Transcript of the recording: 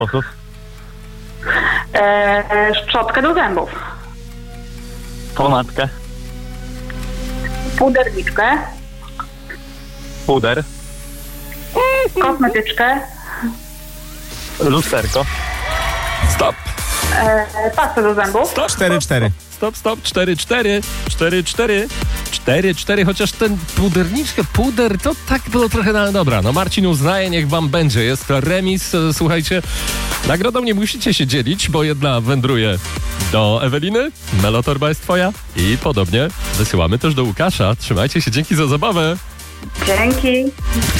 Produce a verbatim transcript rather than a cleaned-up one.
sposób? E, szczotkę do zębów. Pomadkę. Puderniczkę. Puder. Kosmetyczkę. Lusterko. Stop. E, pastę do zębów. Stop, cztery cztery. Stop, stop, cztery cztery. cztery cztery. cztery cztery, chociaż ten puderniczkę, puder, to tak było trochę, no dobra. No Marcin uznaje, niech wam będzie. Jest remis, e, słuchajcie. Nagrodą nie musicie się dzielić, bo jedna wędruje do Eweliny, melotorba jest twoja i podobnie wysyłamy też do Łukasza. Trzymajcie się, dzięki za zabawę. Dzięki.